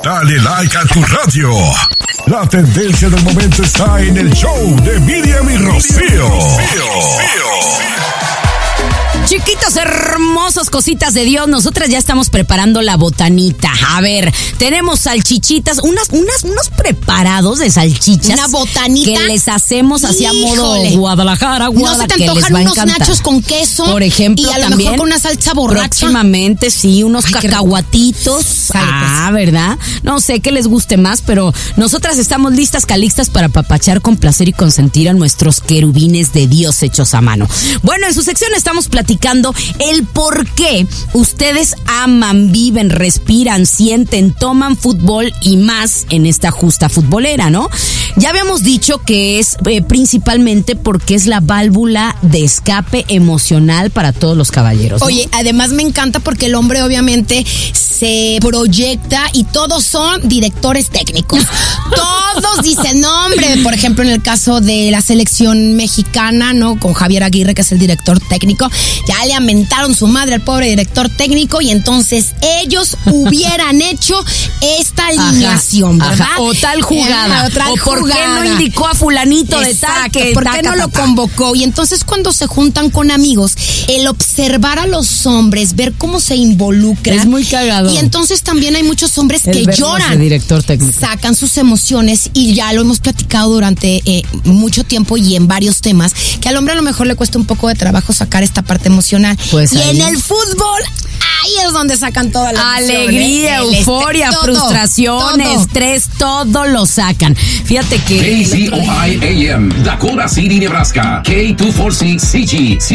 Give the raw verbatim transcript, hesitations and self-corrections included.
Dale like a tu radio. La tendencia del momento está en el show de Miriam y Rocío. Chiquitos hermosos, cositas de Dios, nosotras ya estamos preparando la botanita. A ver, tenemos salchichitas, unas, unas, unos preparados de salchichas. Una botanita. Que les hacemos así a modo Guadalajara, Guadalajara. ¿No se te antojan unos nachos con queso? Por ejemplo, y a lo también, mejor con una salsa borracha. Próximamente, sí, unos Ay, cacahuatitos. Ah, ¿verdad? No sé qué les guste más, pero nosotras estamos listas, calixtas para papachar con placer y consentir a nuestros querubines de Dios hechos a mano. Bueno, en su sección estamos platicando el por qué ustedes aman, viven, respiran, sienten, toman fútbol y más en esta justa futbolera, ¿no? Ya habíamos dicho que es eh, principalmente porque es la válvula de escape emocional para todos los caballeros, ¿no? Oye, además me encanta porque el hombre obviamente se proyecta y todos son directores técnicos. Todos dicen nombre, por ejemplo, en el caso de la selección mexicana, ¿no? Con Javier Aguirre, que es el director técnico, ya le amentaron su madre al pobre director técnico y entonces ellos hubieran hecho esta alineación, ajá, ¿verdad? Ajá. O tal jugada. Eh, o tal o por jugada. qué no indicó a fulanito Exacto, de tal que ¿por taca, qué no taca, lo convocó? Y entonces cuando se juntan con amigos, el observar a los hombres, ver cómo se involucran. Es muy cagado. Y entonces también hay muchos hombres el que lloran. Director técnico. Sacan sus emociones y ya lo hemos platicado durante eh, mucho tiempo y en varios temas, que al hombre a lo mejor le cuesta un poco de trabajo sacar esta parte emocional. Pues y ahí. en el fútbol, ahí es donde sacan toda la alegría, emoción, ¿eh? euforia, este, todo, frustración, todo. estrés, todo lo sacan. Fíjate que K C O I A M, Dakota City, Nebraska. K dos cuatro seis C G.